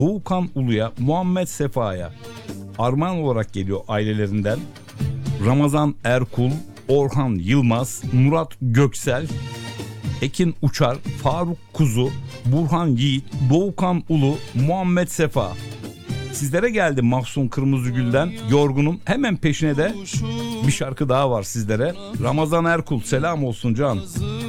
Doğukan Ulu'ya, Muhammed Sefa'ya armağan olarak geliyor ailelerinden. Ramazan Erkul, Orhan Yılmaz, Murat Göksel, Ekin Uçar, Faruk Kuzu, Burhan Yiğit, Doğukan Ulu, Muhammed Sefa. Sizlere geldi Mahsun Kırmızıgül'den Yorgunum. Hemen peşine de bir şarkı daha var sizlere. Ramazan Erkul, selam olsun can.